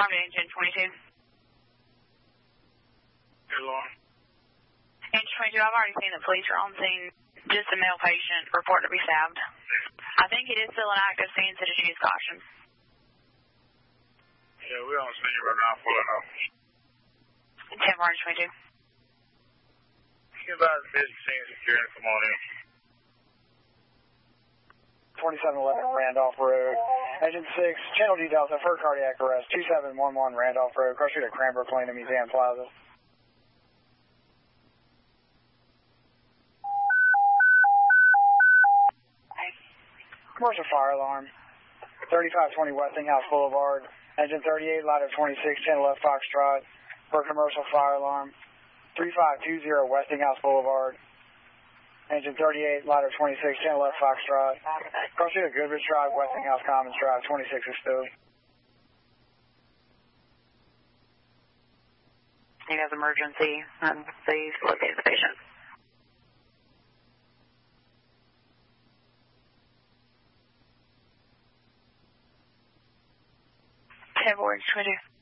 Army Engine 22. Good, Lauren. Engine 22, I've already seen that police are on scene. Just a male patient reported to be stabbed. I think it is still an active scene, so just use caution. Yeah, we're on scene right now, pulling up. 10 Orange 22. Get about the busy scene security, come on in. 2711 Randolph Road. Engine 6, channel details have heard cardiac arrest. 2711 Randolph Road, cross street at Cranbrook Lane and Museum Plaza. Commercial fire alarm. 3520 Westinghouse Boulevard. Engine 38, ladder 26, channel left Foxtrot. For commercial fire alarm. 3520 Westinghouse Boulevard. Engine 38, ladder 26, channel left Foxtrot. Cross street at Goodrich Drive, Westinghouse Commons Drive, 26 is still. He has emergency, and please locate the patient. 10 Orange 22.